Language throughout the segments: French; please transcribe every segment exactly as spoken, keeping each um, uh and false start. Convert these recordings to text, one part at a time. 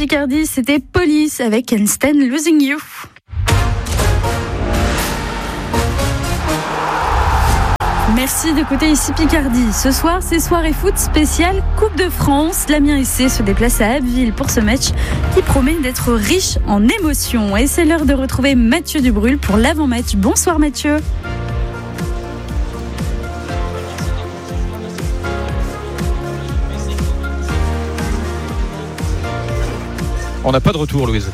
Picardie, c'était Police avec Can't Stand Losing You. Merci d'écouter ici Picardie. Ce soir, c'est soirée foot spéciale Coupe de France. L'Amiens S C se déplace à Abbeville pour ce match qui promet d'être riche en émotions. Et c'est l'heure de retrouver Mathieu Dubrul pour l'avant-match. Bonsoir Mathieu. On n'a pas de retour, Louise.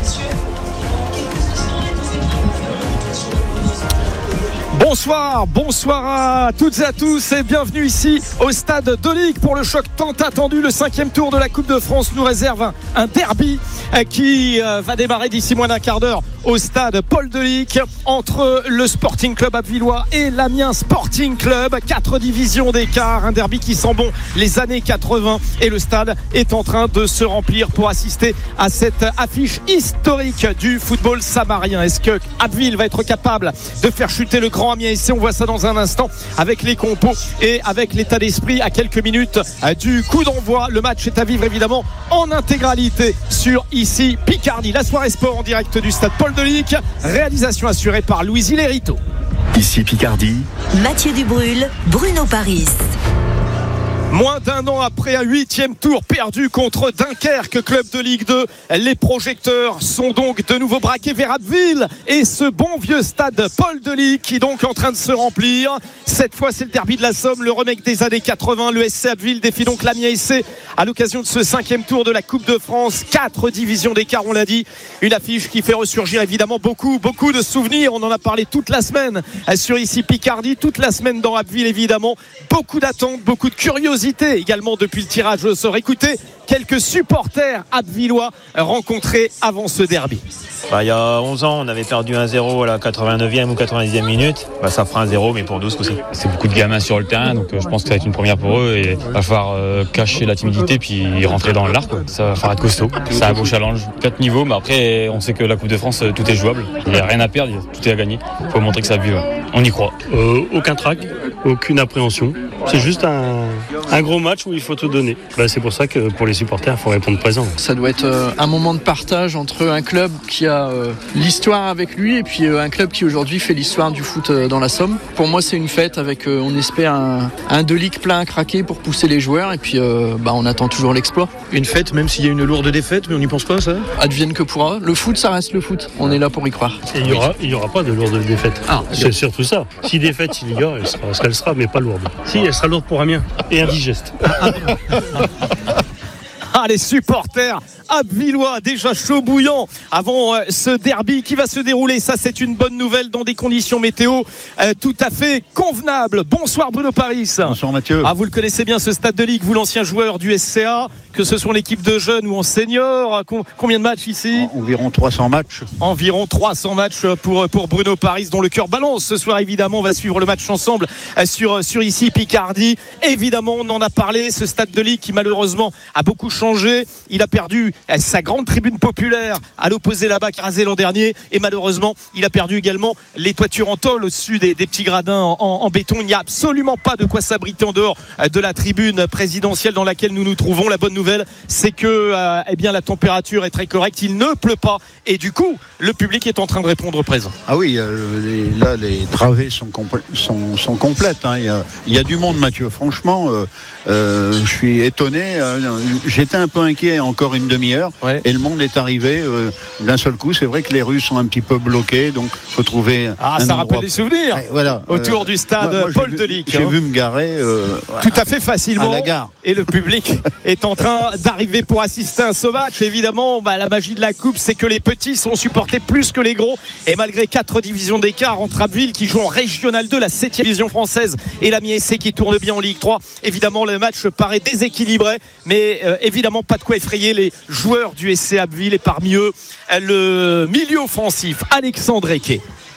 Bonsoir, bonsoir à toutes et à tous et bienvenue ici au stade de Ligue pour le choc tant attendu. Le cinquième tour de la Coupe de France nous réserve un, un derby qui va démarrer d'ici moins d'un quart d'heure au stade Paul Delic entre le Sporting Club Abbvillois et l'Amiens Sporting Club. Quatre divisions d'écart, un derby qui sent bon les années quatre-vingts et le stade est en train de se remplir pour assister à cette affiche historique du football samarien. Est-ce que Abbeville va être capable de faire chuter le grand Amiens S C? On voit ça dans un instant avec les compos et avec l'état d'esprit à quelques minutes du coup d'envoi. Le match est à vivre évidemment en intégralité sur ici Picardie. La soirée sport en direct du stade Paul Delic, réalisation assurée par Louise Hillerito. Ici Picardie, Mathieu Dubrul, Bruno Paris. Moins d'un an après un huitième tour perdu contre Dunkerque, club de Ligue deux, les projecteurs sont donc de nouveau braqués vers Abbeville et ce bon vieux stade Paul Delic qui est donc en train de se remplir. Cette fois c'est le derby de la Somme, le remake des années quatre-vingts. Le S C Abbeville défie donc l'Amiens S C à l'occasion de ce cinquième tour de la Coupe de France. Quatre divisions d'écart, on l'a dit. Une affiche qui fait ressurgir évidemment beaucoup, beaucoup de souvenirs. On en a parlé toute la semaine sur ici Picardie, toute la semaine dans Abbeville évidemment. Beaucoup d'attentes, beaucoup de curiosité également depuis le tirage au sort. Écoutez quelques supporters abvillois rencontrés avant ce derby. Bah, il y a onze ans, on avait perdu un zéro à la quatre-vingt-neuvième ou quatre-vingt-dixième minute. Bah, ça fera un zéro, mais pour douze aussi. C'est beaucoup de gamins sur le terrain, donc euh, je pense que ça va être une première pour eux. Et il va falloir euh, cacher la timidité puis rentrer dans l'art. Quoi. Ça va falloir être costaud. C'est un beau challenge. Quatre niveaux, mais après, on sait que la Coupe de France, tout est jouable. Il n'y a rien à perdre, tout est à gagner. Il faut montrer que ça vive. On y croit. Euh, aucun trac, aucune appréhension. C'est juste un, un gros match où il faut tout donner. Bah, c'est pour ça que pour les supporters, il faut répondre présent. Ça doit être euh, un moment de partage entre un club qui a euh, l'histoire avec lui et puis euh, un club qui aujourd'hui fait l'histoire du foot euh, dans la Somme. Pour moi, c'est une fête avec, euh, on espère, un, un Delic plein à craquer pour pousser les joueurs et puis euh, bah, on attend toujours l'exploit. Une fête, même s'il y a une lourde défaite, mais on n'y pense pas, ça ? Advienne que pourra. Le foot, ça reste le foot. On est là pour y croire. Et il n'y aura, il y aura pas de lourde défaite. Ah, c'est surtout ça. Si défaite il y a, elle sera ce qu'elle sera, mais pas lourde. Si, elle sera lourde pour Amiens et indigeste. Ah, les supporters abvillois déjà chaud bouillant avant euh, ce derby qui va se dérouler. Ça, c'est une bonne nouvelle dans des conditions météo euh, tout à fait convenables. Bonsoir Bruno Paris. Bonsoir Mathieu. Ah, vous le connaissez bien ce stade de Ligue, vous l'ancien joueur du S C A, que ce soit l'équipe de jeunes ou en senior. Combien de matchs ici ? Environ trois cents matchs. Environ trois cents matchs pour, pour Bruno Paris, dont le cœur balance ce soir. Évidemment, on va suivre le match ensemble sur, sur ici Picardie. Évidemment, on en a parlé, ce stade de Ligue qui malheureusement a beaucoup changé. Il a perdu sa grande tribune populaire à l'opposé là-bas qui rasé l'an dernier et malheureusement il a perdu également les toitures en tôle au-dessus des, des petits gradins en, en, en béton. Il n'y a absolument pas de quoi s'abriter en dehors de la tribune présidentielle dans laquelle nous nous trouvons. La bonne nouvelle, c'est que euh, eh bien, la température est très correcte, il ne pleut pas et du coup le public est en train de répondre présent. Ah oui, euh, les, là les travées sont, compl- sont, sont complètes, hein. il, y a, il y a du monde Mathieu, franchement euh, euh, je suis étonné, euh, j'étais un peu inquiet encore une demi-heure. Ouais. Et le monde est arrivé euh, d'un seul coup. C'est vrai que les rues sont un petit peu bloquées, donc il faut trouver ah, un ça endroit... rappelle des souvenirs ouais, voilà. autour euh, du stade moi, moi, Paul Delic. J'ai hein. vu me garer euh, tout à fait facilement à la gare. Et le public est en train d'arriver pour assister à ce match. Évidemment, bah, la magie de la coupe, c'est que les petits sont supportés plus que les gros. Et malgré quatre divisions d'écart entre Abbeville qui joue en Régional deux, la septième division française, et l'Amiens S C qui tourne bien en Ligue trois, évidemment le match paraît déséquilibré, mais euh, évidemment pas de quoi effrayer les joueurs du S C Abbeville et parmi eux le milieu offensif Alexandre Eke.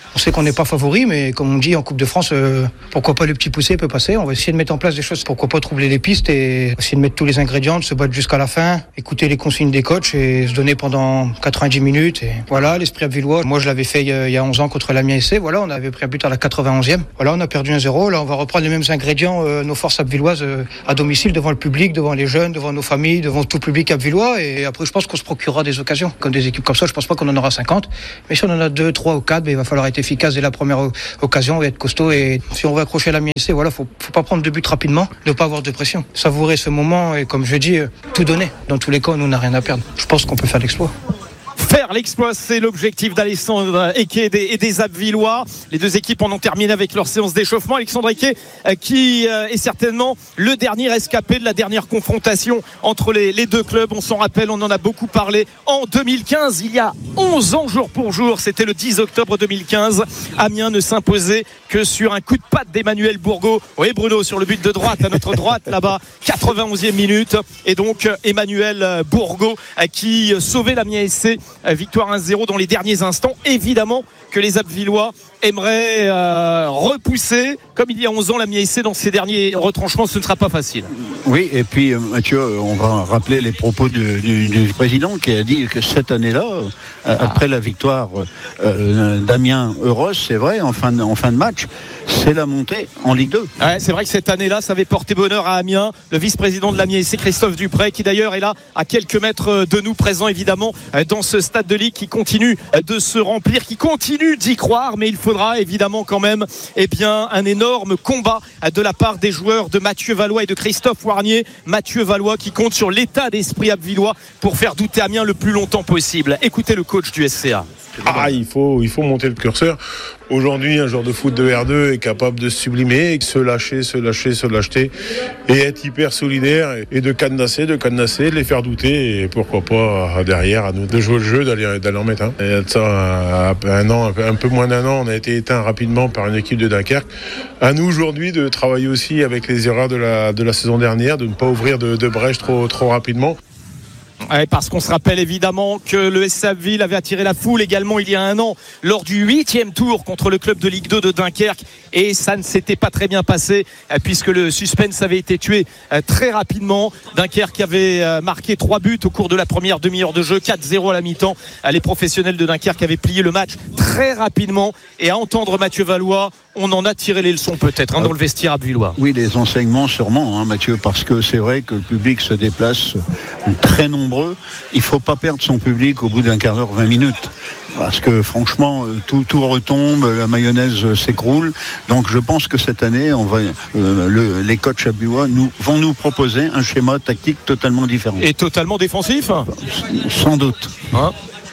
On sait qu'on n'est pas favori, mais comme on dit en Coupe de France, euh, pourquoi pas le petit poussé peut passer. On va essayer de mettre en place des choses, pourquoi pas troubler les pistes et essayer de mettre tous les ingrédients, de se battre jusqu'à la fin, écouter les consignes des coachs et se donner pendant quatre-vingt-dix minutes. Et voilà, l'esprit abvillois. Moi, je l'avais fait il y a onze ans contre l'Amiens S C. Voilà, on avait pris un but à la quatre-vingt-onzième. Voilà, on a perdu un zéro. Là, on va reprendre les mêmes ingrédients, euh, nos forces abvilloises euh, à domicile, devant le public, devant les jeunes, devant nos familles, devant tout le public abvillois. Et après, je pense qu'on se procurera des occasions. Comme des équipes comme ça, je pense pas qu'on en aura cinquante. Mais si on en a deux, trois ou quatre, ben, il va falloir être efficace dès la première o- occasion et être costaud. Et si on veut accrocher l'Amiens S C, voilà, faut, faut pas prendre de but rapidement, ne pas avoir de pression. Savourer ce moment et, comme je dis, euh, tout donner. Dans tous les cas, nous, on n'a rien à perdre. Je pense qu'on peut faire l'exploit. Faire l'exploit, c'est l'objectif d'Alexandre Eke et des, et des Abbvillois. Les deux équipes en ont terminé avec leur séance d'échauffement. Alexandre Eke euh, qui euh, est certainement le dernier rescapé de la dernière confrontation entre les, les deux clubs. On s'en rappelle, on en a beaucoup parlé en deux mille quinze, il y a onze ans jour pour jour. C'était le dix octobre deux mille quinze. Amiens ne s'imposait que sur un coup de patte d'Emmanuel Bourgault. Oui, Bruno, sur le but de droite, à notre droite là-bas, quatre-vingt-onzième minute. Et donc Emmanuel Bourgault euh, qui sauvait l'Amiens S C. Victoire un zéro dans les derniers instants. Évidemment que les Abbvillois aimeraient euh, repousser, comme il y a onze ans, l'Amiens S C dans ces derniers retranchements. Ce ne sera pas facile. Oui, et puis Mathieu, on va rappeler les propos du, du, du président qui a dit que cette année-là, euh, ah. après la victoire euh, d'Amiens Euros, c'est vrai, en fin de, en fin de match, c'est la montée en Ligue deux. Ouais, c'est vrai que cette année-là, ça avait porté bonheur à Amiens. Le vice-président de l'Amiens S C, Christophe Dupré, qui d'ailleurs est là à quelques mètres de nous, présent évidemment dans ce stade de Ligue qui continue de se remplir, qui continue d'y croire, mais il faudra évidemment quand même eh bien, un énorme combat de la part des joueurs de Mathieu Valois et de Christophe Warnier. Mathieu Valois qui compte sur l'état d'esprit abbvillois pour faire douter Amiens le plus longtemps possible. Écoutez le coach du S C A. Ah, il faut, il faut monter le curseur. Aujourd'hui, un joueur de foot de R deux est capable de se sublimer, se lâcher, se lâcher, se lâcher et être hyper solidaire et de cadenasser, de cadenasser, de les faire douter et pourquoi pas derrière à nous de jouer le jeu, d'aller, d'aller en mettre un. Et ça, un an, un peu moins d'un an, on a été éteint rapidement par une équipe de Dunkerque. À nous aujourd'hui de travailler aussi avec les erreurs de la, de la saison dernière, de ne pas ouvrir de, de brèches trop, trop rapidement. Ouais, parce qu'on se rappelle évidemment que le S C Abbeville avait attiré la foule également il y a un an lors du huitième tour contre le club de Ligue deux de Dunkerque et ça ne s'était pas très bien passé puisque le suspense avait été tué très rapidement. Dunkerque avait marqué trois buts au cours de la première demi-heure de jeu, quatre zéro à la mi-temps. Les professionnels de Dunkerque avaient plié le match très rapidement et à entendre Mathieu Valois, on en a tiré les leçons peut-être hein, dans le vestiaire abbvillois. Oui, les enseignements sûrement, hein, Mathieu, parce que c'est vrai que le public se déplace très nombreux. Il ne faut pas perdre son public au bout d'un quart d'heure, vingt minutes. Parce que franchement, tout, tout retombe, la mayonnaise s'écroule. Donc je pense que cette année, on va, euh, le, les coachs abbvillois nous, vont nous proposer un schéma tactique totalement différent. Et totalement défensif ? Sans doute. Hein ?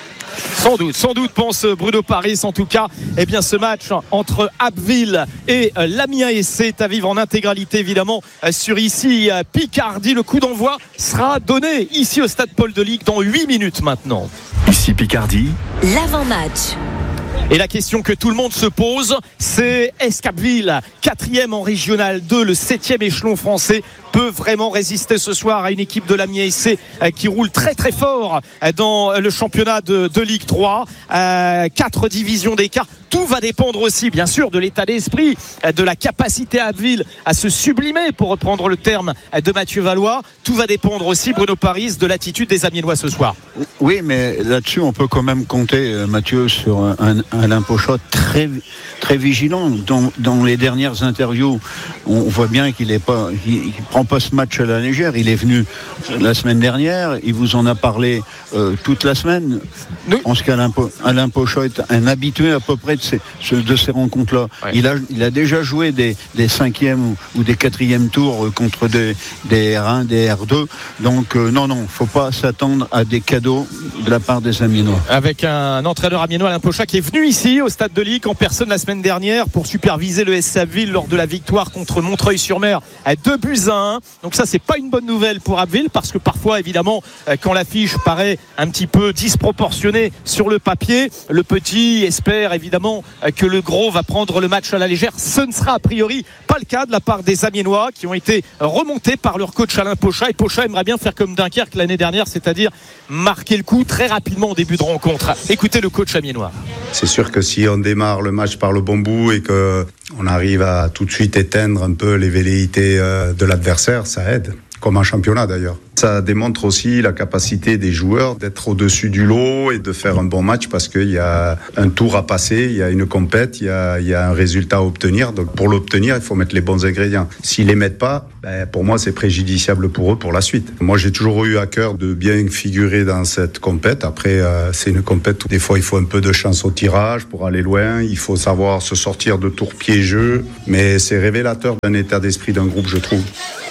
Sans doute, sans doute pense Bruno Paris. En tout cas, eh bien, ce match entre Abbeville et l'Amiens S C est à vivre en intégralité évidemment sur ici Picardie. Le coup d'envoi sera donné ici au stade Paul de Ligue dans huit minutes maintenant. Ici Picardie. L'avant-match. Et la question que tout le monde se pose, c'est est-ce qu'Abbeville, quatrième en régional deux, le septième échelon français, peut vraiment résister ce soir à une équipe de l'Amiens S C qui roule très très fort dans le championnat de, de Ligue trois, euh, quatre divisions d'écart. Tout va dépendre aussi bien sûr de l'état d'esprit, de la capacité à Abbeville à se sublimer, pour reprendre le terme de Mathieu Valois. Tout va dépendre aussi, Bruno Paris, de l'attitude des Amiénois ce soir. Oui, mais là-dessus on peut quand même compter, Mathieu, sur un, un Alain Pochat très, très vigilant. Dans, dans les dernières interviews, on voit bien qu'il est pas, il, il prend pas ce match à la légère. Il est venu la semaine dernière, il vous en a parlé euh, toute la semaine. Je pense qu'Alain Alain Pochat est un habitué à peu près de ces, de ces rencontres-là. Ouais. Il, a, il a déjà joué des, des cinquièmes ou, ou des quatrièmes tours contre des, des R un, des R deux. Donc euh, non, non, il ne faut pas s'attendre à des cadeaux de la part des Amiénois. Avec un entraîneur amiénois, Alain Pochat, qui est venu ici au stade de Ligue en personne la semaine dernière pour superviser le S C Abbeville lors de la victoire contre Montreuil-sur-Mer à deux buts à un. Donc ça, c'est pas une bonne nouvelle pour Abbeville, parce que parfois évidemment quand l'affiche paraît un petit peu disproportionnée sur le papier, le petit espère évidemment évidemment que le gros va prendre le match à la légère. Ce ne sera a priori pas le cas de la part des Amiénois qui ont été remontés par leur coach Alain Pochat. Et Pochat aimerait bien faire comme Dunkerque l'année dernière, c'est-à-dire marquer le coup très rapidement au début de rencontre. Écoutez le coach amiénois. C'est sûr que si on démarre le match par le bon bout et qu'on arrive à tout de suite éteindre un peu les velléités de l'adversaire, ça aide. Comme un championnat d'ailleurs. Ça démontre aussi la capacité des joueurs d'être au-dessus du lot et de faire un bon match parce qu'il y a un tour à passer, il y a une compète, il y a, il y a un résultat à obtenir. Donc pour l'obtenir, il faut mettre les bons ingrédients. S'ils les mettent pas, ben pour moi c'est préjudiciable pour eux pour la suite. Moi j'ai toujours eu à cœur de bien figurer dans cette compète. Après euh, c'est une compète où des fois il faut un peu de chance au tirage pour aller loin. Il faut savoir se sortir de tours piégeux. Mais c'est révélateur d'un état d'esprit d'un groupe, je trouve.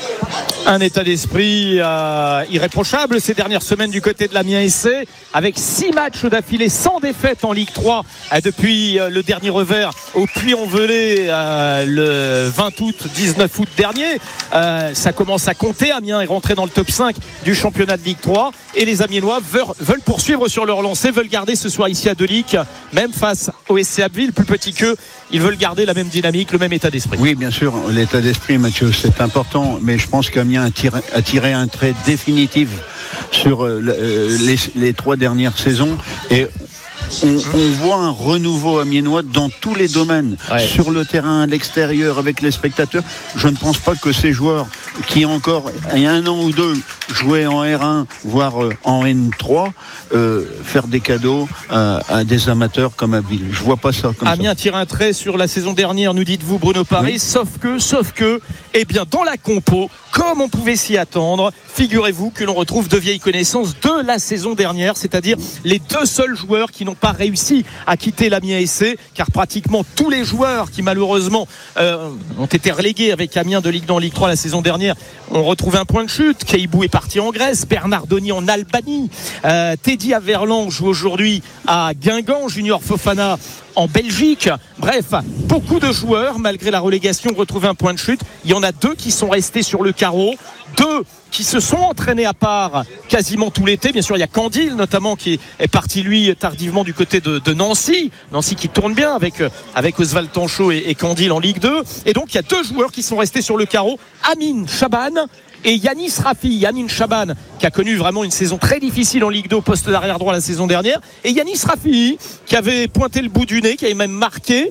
Un état d'esprit euh, irréprochable ces dernières semaines du côté de l'Amiens S C, avec six matchs d'affilée sans défaite en Ligue trois euh, depuis euh, le dernier revers au Puy-en-Velay euh, le vingt août, dix-neuf août dernier. Euh, ça commence à compter. Amiens est rentré dans le top cinq du championnat de Ligue trois et les Amiénois veulent, veulent poursuivre sur leur lancée, veulent garder ce soir ici à Delic, même face au S C Abbeville, plus petit qu'eux. Ils veulent garder la même dynamique, le même état d'esprit. Oui, bien sûr, l'état d'esprit, Mathieu, c'est important, mais je pense qu'Amiens a tiré, a tiré un trait définitif sur euh, les, les trois dernières saisons et On, on voit un renouveau amiénois dans tous les domaines, ouais. Sur le terrain, à l'extérieur, avec les spectateurs. Je ne pense pas que ces joueurs qui encore, il y a un an ou deux, jouaient en R un, voire en N trois, euh, faire des cadeaux à, à des amateurs comme Abbeville. Je vois pas ça comme Amiens ça. Amiens tire un trait sur la saison dernière, nous dites-vous, Bruno Paris, oui. sauf que, sauf que, eh bien, dans la compo, comme on pouvait s'y attendre, figurez-vous que l'on retrouve deux vieilles connaissances de la saison dernière, c'est-à-dire les deux seuls joueurs qui n'ont pas réussi à quitter l'Amiens S C, car pratiquement tous les joueurs qui malheureusement euh, ont été relégués avec Amiens de Ligue deux en Ligue trois la saison dernière ont retrouvé un point de chute. Keibou est parti en Grèce, Bernardoni en Albanie, euh, Teddy Averland joue aujourd'hui à Guingamp, Junior Fofana en Belgique. Bref, beaucoup de joueurs, malgré la relégation, ont retrouvé un point de chute. Il y en a deux qui sont restés sur le carreau, deux qui se sont entraînés à part quasiment tout l'été. Bien sûr, il y a Candil notamment qui est parti lui tardivement du côté de, de Nancy. Nancy qui tourne bien avec, avec Oswald Tanchot et, et Candil en Ligue deux. Et donc, il y a deux joueurs qui sont restés sur le carreau. Amin Chaban et Yanis Rafi. Amin Chaban qui a connu vraiment une saison très difficile en Ligue deux au poste d'arrière droit la saison dernière, et Yanis Rafi qui avait pointé le bout du nez, qui avait même marqué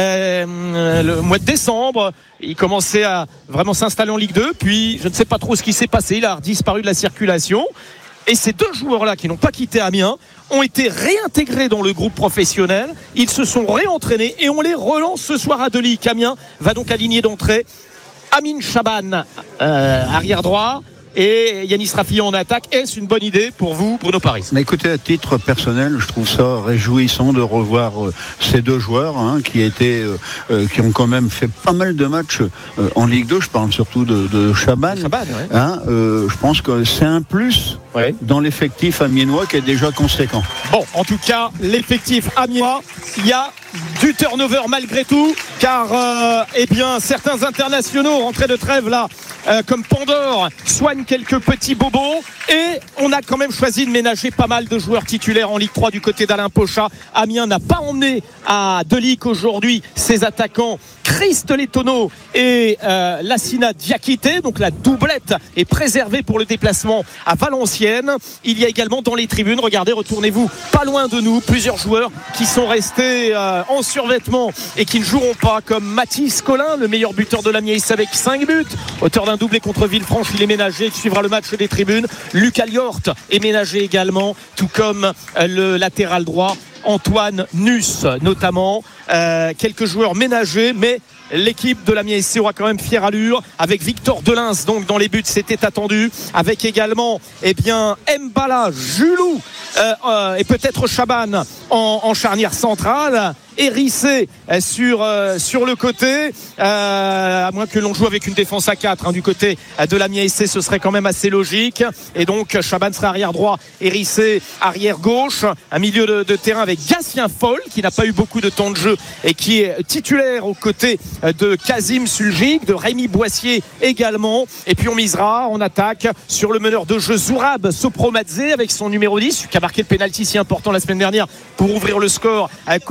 euh, le mois de décembre. Il commençait à vraiment s'installer en Ligue deux, puis je ne sais pas trop ce qui s'est passé, il a disparu de la circulation. Et ces deux joueurs-là qui n'ont pas quitté Amiens ont été réintégrés dans le groupe professionnel. Ils se sont réentraînés et on les relance ce soir à Delic. Amiens va donc aligner d'entrée Amin Chaban, euh, arrière droit, et Yanis Rafi en attaque. Est-ce une bonne idée pour vous, Bruno Paris? Mais écoutez, à titre personnel, je trouve ça réjouissant de revoir euh, ces deux joueurs hein, qui étaient, euh, qui ont quand même fait pas mal de matchs euh, en Ligue deux. Je parle surtout de, de Chaban. Chaban ouais. hein, euh, je pense que c'est un plus ouais. dans l'effectif amiénois qui est déjà conséquent. Bon, en tout cas, l'effectif amiénois, il y a du turnover malgré tout, car euh, eh bien, certains internationaux rentrés de trêve là, euh, comme Pandore, soignent quelques petits bobos, et on a quand même choisi de ménager pas mal de joueurs titulaires en Ligue trois du côté d'Alain Pochat. Amiens n'a pas emmené à Delic aujourd'hui ses attaquants Christ Letono et euh, Lassina Diakité, donc la doublette est préservée pour le déplacement à Valenciennes. Il y a également dans les tribunes, regardez, retournez-vous pas loin de nous, plusieurs joueurs qui sont restés euh, en survêtement et qui ne joueront pas, comme Mathis Collin, le meilleur buteur de l'Amiens avec cinq buts, auteur d'un doublé contre Villefranche. Il est ménagé, il suivra le match des tribunes. Lucas Liort est ménagé également, tout comme euh, le latéral droit Antoine Nuss notamment. Euh, quelques joueurs ménagés, mais l'équipe de l'Amiens S C aura quand même fière allure, avec Victor Delins donc dans les buts, c'était attendu, avec également eh bien Mbala, Julou euh, euh, et peut-être Chaban en, en charnière centrale, hérissé euh, sur, euh, sur le côté, euh, à moins que l'on joue avec une défense à quatre hein, du côté euh, de l'Amiens S C, ce serait quand même assez logique, et donc Chaban serait arrière droit, hérissé arrière gauche, un milieu de, de terrain avec Gatien Foll qui n'a pas eu beaucoup de temps de jeu et qui est titulaire aux côtés de Kazim Suljic, de Rémi Boissier également, et puis on misera en attaque sur le meneur de jeu Zourab Sopromadze avec son numéro dix qui a marqué le pénalty si important la semaine dernière pour ouvrir le score contre Villefranche.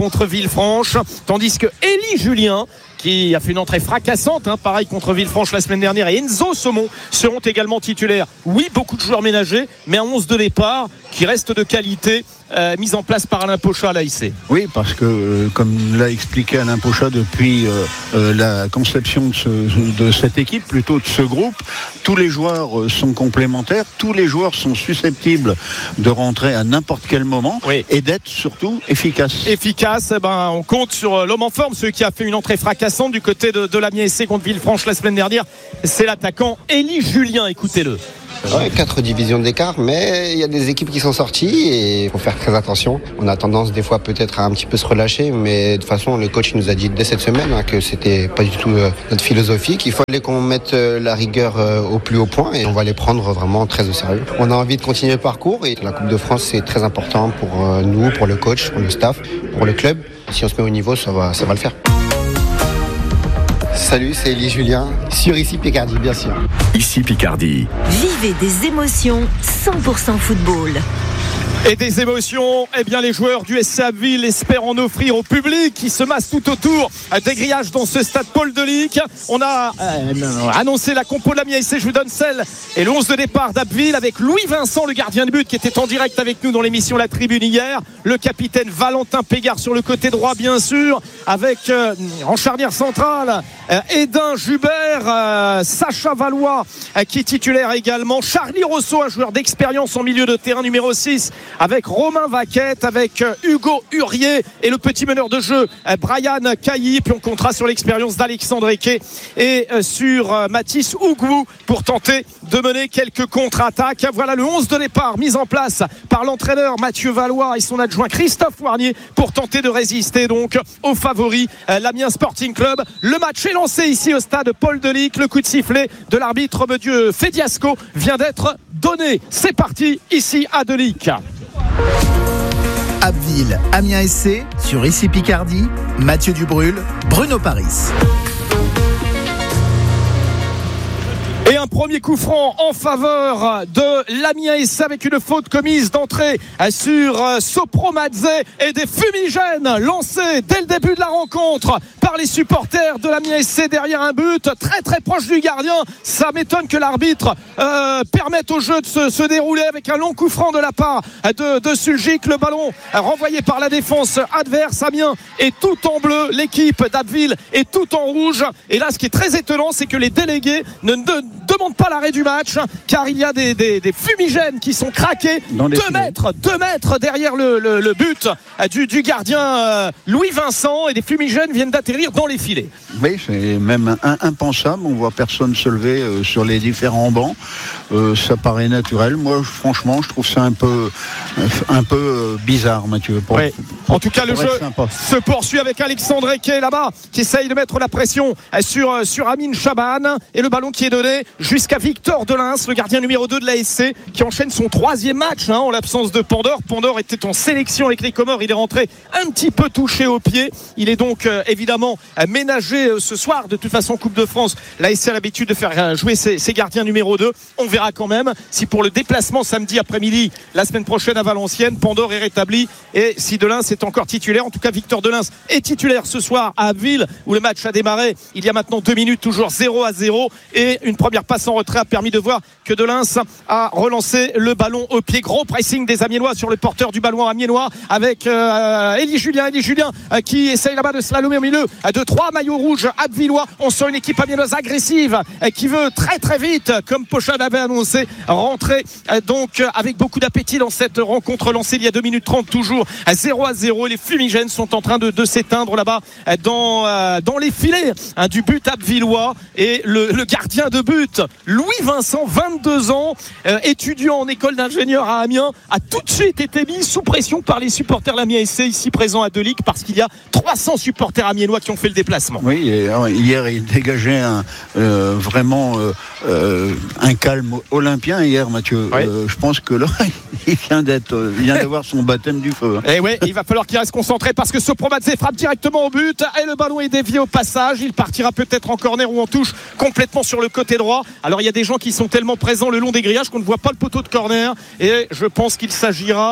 Villefranche, tandis que Élie Julien, qui a fait une entrée fracassante, hein, pareil contre Villefranche la semaine dernière, et Enzo Saumon seront également titulaires. Oui, beaucoup de joueurs ménagés, mais un onze de départ qui reste de qualité, euh, mise en place par Alain Pochat à l'A I C. Oui, parce que, euh, comme l'a expliqué Alain Pochat depuis euh, euh, la conception de, ce, de cette équipe, plutôt de ce groupe, tous les joueurs sont complémentaires, tous les joueurs sont susceptibles de rentrer à n'importe quel moment, oui, et d'être surtout efficaces. Efficace, eh ben, on compte sur l'homme en forme, celui qui a fait une entrée fracassante du côté de, de l'Amiens S C contre Villefranche la semaine dernière, c'est l'attaquant Élie Julien, écoutez-le. Ouais, quatre divisions d'écart, mais il y a des équipes qui sont sorties et il faut faire très attention. On a tendance des fois peut-être à un petit peu se relâcher, mais de toute façon le coach nous a dit dès cette semaine hein, que c'était pas du tout euh, notre philosophie, qu'il fallait qu'on mette euh, la rigueur euh, au plus haut point et on va les prendre vraiment très au sérieux. On a envie de continuer le parcours et la Coupe de France c'est très important pour euh, nous, pour le coach, pour le staff, pour le club. Si on se met au niveau, ça va, ça va le faire. Salut, c'est Élie Julien, sur Ici Picardie, bien sûr. Ici Picardie. Vivez des émotions cent pour cent football. Et des émotions, eh bien les joueurs du S C Abbeville espèrent en offrir au public qui se masse tout autour des grillages dans ce stade Paul Delic. On a euh, annoncé la compo de l'Amiens S C, je vous donne celle et le onze de départ d'Abbeville avec Louis Vincent, le gardien de but qui était en direct avec nous dans l'émission La Tribune hier, le capitaine Valentin Pégard sur le côté droit bien sûr, avec euh, en charnière centrale euh, Edin Jubert, euh, Sacha Valois euh, qui est titulaire également, Charlie Rousseau, un joueur d'expérience en milieu de terrain numéro six, avec Romain Vaquette, avec Hugo Hurier et le petit meneur de jeu Brian Cailly. Puis on comptera sur l'expérience d'Alexandre Eke et sur Mathis Ougou pour tenter de mener quelques contre-attaques. Voilà le onze de départ mis en place par l'entraîneur Mathieu Valois et son adjoint Christophe Warnier pour tenter de résister donc aux favoris l'Amiens Sporting Club. Le match est lancé ici au stade Paul Delic. Le coup de sifflet de l'arbitre Monsieur Fediasco vient d'être donné. C'est parti ici à Delic. Abbeville, Amiens S C, sur Ici Picardie, Mathieu Dubrul, Bruno Paris. Et un premier coup franc en faveur de l'Amiens S C avec une faute commise d'entrée sur Sopromadze et des fumigènes lancés dès le début de la rencontre par les supporters de l'Amiens S C derrière un but très très proche du gardien. Ça m'étonne que l'arbitre euh, permette au jeu de se, se dérouler avec un long coup franc de la part de, de Suljic. Le ballon renvoyé par la défense adverse. Amiens est tout en bleu, l'équipe d'Abbeville est tout en rouge. Et là ce qui est très étonnant, c'est que les délégués ne, ne demande pas l'arrêt du match car il y a des, des, des fumigènes qui sont craqués deux mètres, deux mètres derrière le, le, le but du, du gardien euh, Louis Vincent et des fumigènes viennent d'atterrir dans les filets. Oui, c'est même un, impensable, on voit personne se lever euh, sur les différents bancs, euh, ça paraît naturel. Moi franchement je trouve ça un peu un peu euh, bizarre Mathieu. Pour, oui. pour, en tout cas le jeu se poursuit avec Alexandre Eke là-bas qui essaye de mettre la pression sur, sur Amine Chaban et le ballon qui est donné jusqu'à Victor Delins, le gardien numéro deux de l'A S C, qui enchaîne son troisième match hein, en l'absence de Pandore. Pandore était en sélection avec les Comores, il est rentré un petit peu touché au pied. Il est donc euh, évidemment euh, ménagé euh, ce soir. De toute façon, Coupe de France, l'A S C a l'habitude de faire euh, jouer ses, ses gardiens numéro deux. On verra quand même si pour le déplacement samedi après-midi, la semaine prochaine à Valenciennes, Pandore est rétabli et si Delins est encore titulaire. En tout cas, Victor Delins est titulaire ce soir à Abbeville où le match a démarré il y a maintenant deux minutes, toujours zéro à zéro et une première passe en retrait a permis de voir que Delins a relancé le ballon au pied. Gros pressing des Amiénois sur le porteur du ballon amiénois avec euh, Élie Julien Élie Julien euh, qui essaye là-bas de slalomer au milieu euh, de trois maillots rouges abvillois. On sent une équipe amiénoise agressive euh, qui veut très très vite, comme Pochat l'avait annoncé, rentrer euh, donc euh, avec beaucoup d'appétit dans cette rencontre lancée il y a deux minutes trente, toujours à zéro à zéro. Les fumigènes sont en train de, de s'éteindre là-bas euh, dans, euh, dans les filets hein, du but abvillois et le, le gardien de but Louis Vincent, vingt-deux ans, euh, étudiant en école d'ingénieur à Amiens, a tout de suite été mis sous pression par les supporters l'Amiens S C ici présents à Delic parce qu'il y a trois cents supporters amiénois qui ont fait le déplacement. Oui, et, alors, hier il dégageait un, euh, vraiment euh, euh, un calme olympien hier Mathieu. Oui. Euh, je pense que là il vient d'être, euh, il vient d'avoir son baptême du feu. Hein. Et ouais, il va falloir qu'il reste concentré parce que Sopromadze frappe directement au but et le ballon est dévié au passage. Il partira peut-être en corner ou en touche complètement sur le côté droit. Alors il y a des gens qui sont tellement présents le long des grillages qu'on ne voit pas le poteau de corner et je pense qu'il s'agira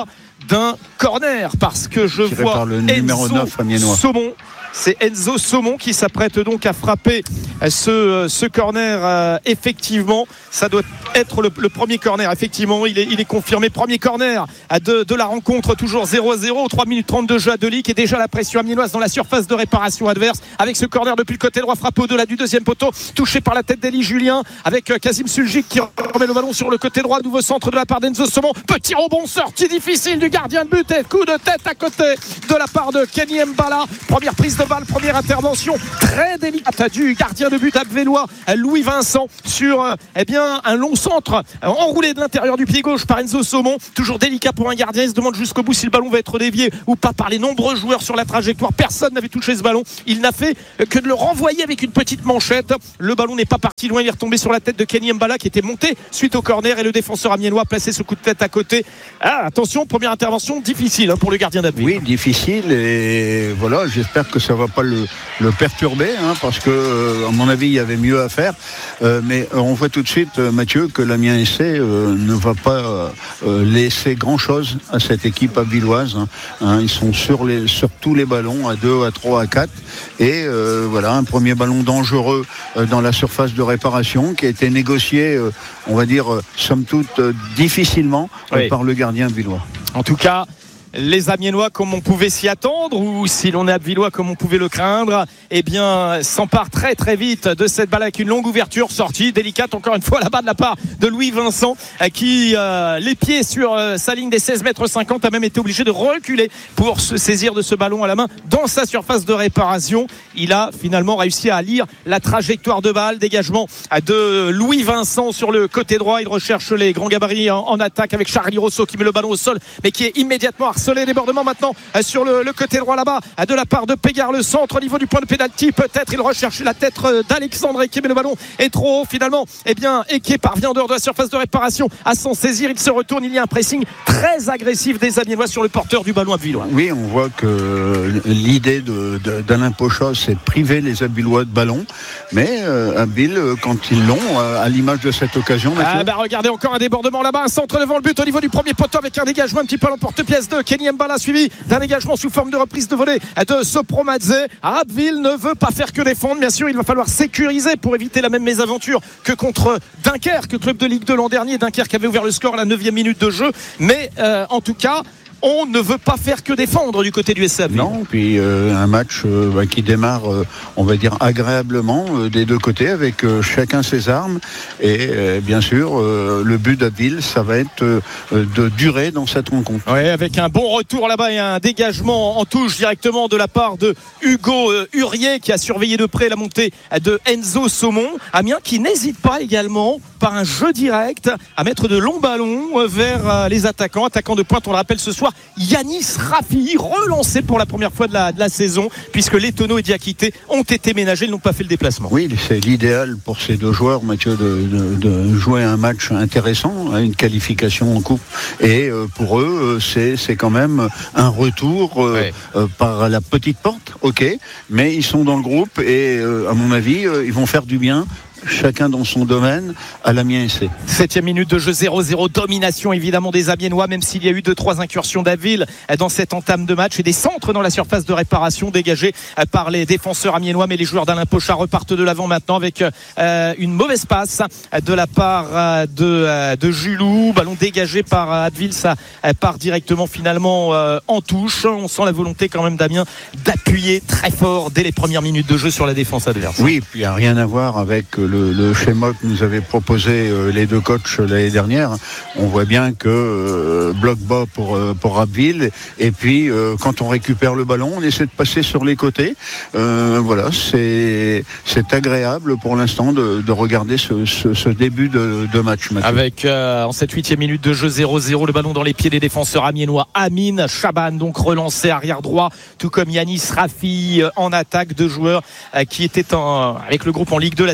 d'un corner parce que je tiré vois par le numéro Enzo neuf amiénois. Saumon. C'est Enzo Saumon qui s'apprête donc à frapper ce, ce corner. Euh, effectivement, ça doit être le, le premier corner. Effectivement, il est, il est confirmé. Premier corner de, de la rencontre, toujours zéro à zéro. trois minutes trente de jeu à Delic et déjà la pression amiénoise dans la surface de réparation adverse avec ce corner depuis le côté droit, frappé au-delà du deuxième poteau, touché par la tête d'Eli Julien avec Kazim Suljic qui remet le ballon sur le côté droit. Nouveau centre de la part d'Enzo Saumon. Petit rebond, sortie difficile du gardien de but et coup de tête à côté de la part de Kenny Mbala. Première prise de balle, première intervention très délicate du gardien de but abvélois Louis Vincent sur eh bien, un long centre enroulé de l'intérieur du pied gauche par Enzo Saumon. Toujours délicat pour un gardien, il se demande jusqu'au bout si le ballon va être dévié ou pas par les nombreux joueurs sur la trajectoire. Personne n'avait touché ce ballon, il n'a fait que de le renvoyer avec une petite manchette. Le ballon n'est pas parti loin, il est retombé sur la tête de Kenny Mbala qui était monté suite au corner et le défenseur amiénois a placé ce coup de tête à côté. Ah, attention, première intervention difficile hein, pour le gardien d'Abbeville. Oui, difficile et voilà, j'espère que ça va pas le, le perturber hein, parce que euh, à mon avis il y avait mieux à faire euh, mais euh, on voit tout de suite euh, Mathieu que l'Amiens S C euh, ne va pas euh, laisser grand chose à cette équipe abvilloise hein, hein, ils sont sur, les, sur tous les ballons à deux, à trois, à quatre et euh, voilà un premier ballon dangereux euh, dans la surface de réparation qui a été négocié euh, on va dire euh, somme toute euh, difficilement euh, oui. par le gardien abvillois. En tout cas les Amiénois comme on pouvait s'y attendre ou si l'on est abvillois comme on pouvait le craindre eh bien s'empare très très vite de cette balle avec une longue ouverture sortie délicate encore une fois là-bas de la part de Louis Vincent qui euh, les pieds sur euh, sa ligne des seize mètres cinquante a même été obligé de reculer pour se saisir de ce ballon à la main dans sa surface de réparation. Il a finalement réussi à lire la trajectoire de balle, dégagement de Louis Vincent sur le côté droit. Il recherche les grands gabarits en, en attaque avec Charlie Rosso qui met le ballon au sol mais qui est immédiatement harcelé. Débordement maintenant sur le, le côté droit là-bas de la part de Pégard, le centre au niveau du point de pénalty. Peut-être il recherche la tête d'Alexandre Eke mais le ballon est trop haut finalement. Eh bien Eke parvient en dehors de la surface de réparation à s'en saisir. Il se retourne, il y a un pressing très agressif des Amiénois sur le porteur du ballon abvillois. Oui, on voit que l'idée de, de, d'Alain Pochas c'est de priver les Abvillois de ballon mais euh, Abbeville quand ils l'ont euh, à l'image de cette occasion ah bah regardez encore un débordement là-bas, un centre devant le but au niveau du premier poteau avec un dégagement un petit peu à l'emporte-pièce de Kenny Mbala suivi d'un dégagement sous forme de reprise de volée de Sopromadze. Abbeville ne veut pas faire que défendre, bien sûr il va falloir sécuriser pour éviter la même mésaventure que contre Dunkerque, club de Ligue deux l'an dernier. Dunkerque avait ouvert le score à la neuvième minute de jeu mais euh, en tout cas on ne veut pas faire que défendre du côté du S C Abbeville. Non, puis euh, un match euh, bah, qui démarre, euh, on va dire, agréablement euh, des deux côtés, avec euh, chacun ses armes. Et euh, bien sûr, euh, le but d'Abbeville, ça va être euh, de durer dans cette rencontre. Oui, avec un bon retour là-bas et un dégagement en touche directement de la part de Hugo euh, Hurier, qui a surveillé de près la montée de Enzo Saumon. Amiens qui n'hésite pas également, par un jeu direct, à mettre de longs ballons vers euh, les attaquants. Attaquant de pointe, on le rappelle ce soir, Yanis Rafi, relancé pour la première fois de la, de la saison, puisque les Tonneaux et Diakité ont été ménagés, ils n'ont pas fait le déplacement. Oui, c'est l'idéal pour ces deux joueurs, Mathieu, de, de, de jouer un match intéressant, une qualification en coupe. Et euh, pour eux, c'est, c'est quand même un retour euh, ouais. euh, par la petite porte, ok, mais ils sont dans le groupe et euh, à mon avis, euh, ils vont faire du bien. Chacun dans son domaine à l'Amiens S C. Septième minute de jeu, zéro zéro, domination évidemment des Amiénois, même s'il y a eu deux trois incursions d'Abbeville dans cette entame de match et des centres dans la surface de réparation dégagés par les défenseurs amiénois, mais les joueurs d'Alain Pochas repartent de l'avant maintenant avec euh, une mauvaise passe de la part de, euh, de Julou, ballon dégagé par Abbeville, ça euh, part directement finalement euh, en touche. On sent la volonté quand même d'Amiens d'appuyer très fort dès les premières minutes de jeu sur la défense adverse. Oui, puis il n'y a rien à voir avec Le, le schéma que nous avaient proposé euh, les deux coachs l'année dernière. On voit bien que euh, bloc bas pour, euh, pour Abbeville et puis euh, quand on récupère le ballon on essaie de passer sur les côtés. Euh, voilà, c'est, c'est agréable pour l'instant de, de regarder ce, ce, ce début de, de match. Mathieu. Avec euh, en cette huitième minute de jeu, zéro zéro, le ballon dans les pieds des défenseurs amiénois. Amine Chaban donc relancé arrière droit, tout comme Yanis Rafi euh, en attaque, deux joueurs euh, qui étaient en, avec le groupe en Ligue deux la saison dernière,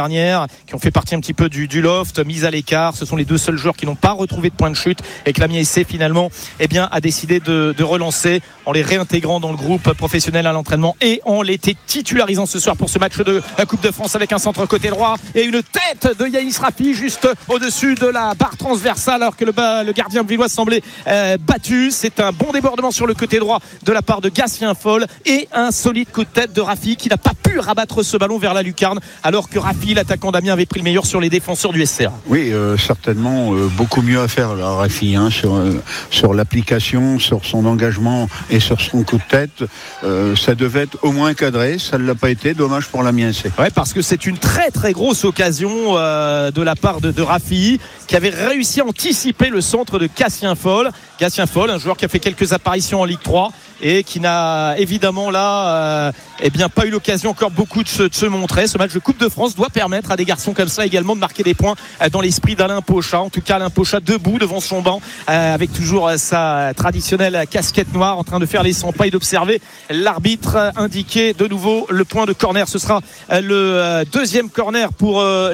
dernière, qui ont fait partie un petit peu du, du loft, mise à l'écart. Ce sont les deux seuls joueurs qui n'ont pas retrouvé de point de chute et que l'Amiens S C finalement eh bien, a décidé de, de relancer en les réintégrant dans le groupe professionnel à l'entraînement et en les titularisant ce soir pour ce match de la Coupe de France avec un centre côté droit et une tête de Yanis Rafi juste au-dessus de la barre transversale alors que le, le gardien villois semblait euh, battu. C'est un bon débordement sur le côté droit de la part de Gatien Foll et un solide coup de tête de Rafi qui n'a pas pu rabattre ce ballon vers la lucarne alors que Rafi, l'attaquant d'Amiens, avait pris le meilleur sur les défenseurs du S C A. Oui, euh, certainement euh, beaucoup mieux à faire là, Rafi, hein, sur, euh, sur l'application, sur son engagement et sur son coup de tête. Euh, ça devait être au moins cadré, ça ne l'a pas été, dommage pour l'Amiens S C. Ouais, parce que c'est une très très grosse occasion euh, de la part de, de Rafi qui avait réussi à anticiper le centre de Gatien Foll. Gatien Foll, un joueur qui a fait quelques apparitions en Ligue trois et qui n'a évidemment là euh, eh bien, pas eu l'occasion encore beaucoup de se, de se montrer. Ce match de Coupe de France doit permettre à des garçons comme ça également de marquer des points euh, dans l'esprit d'Alain Pochat. En tout cas, Alain Pochat debout devant son banc euh, avec toujours euh, sa traditionnelle casquette noire en train de faire les cent pas et d'observer l'arbitre indiquer de nouveau le point de corner. Ce sera euh, le euh, deuxième corner pour euh,